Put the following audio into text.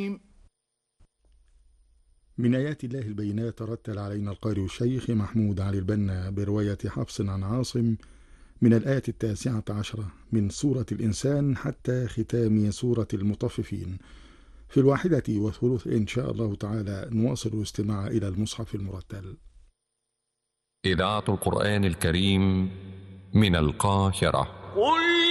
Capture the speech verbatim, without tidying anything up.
من آيات الله البينات رتل علينا القارئ الشيخ محمود علي البنا برواية حفص عن عاصم من الآية التاسعة عشرة من سورة الإنسان حتى ختام سورة المطففين في الواحدة والثلث إن شاء الله تعالى. نواصل الاستماع إلى المصحف المرتل. إذاعة القرآن الكريم من القاهرة. قل